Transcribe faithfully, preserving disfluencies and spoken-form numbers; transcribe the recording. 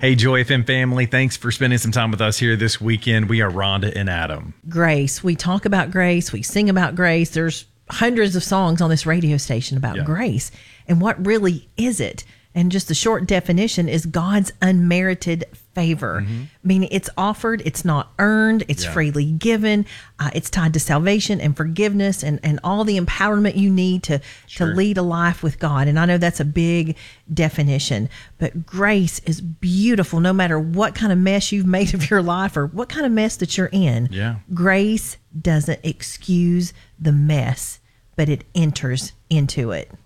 Hey, Joy F M family, thanks for spending some time with us here this weekend. We are Rhonda and Adam. Grace. We talk about grace. We sing about grace. There's hundreds of songs on this radio station about Yeah. grace. And what really is it? And just the short definition is God's unmerited favor, Mm-hmm. meaning it's offered, it's not earned, it's Yeah. freely given. Uh, it's tied to salvation and forgiveness and, and all the empowerment you need to, Sure. to lead a life with God. And I know that's a big definition, but grace is beautiful no matter what kind of mess you've made of your life or what kind of mess that you're in. Yeah. Grace doesn't excuse the mess, but it enters into it.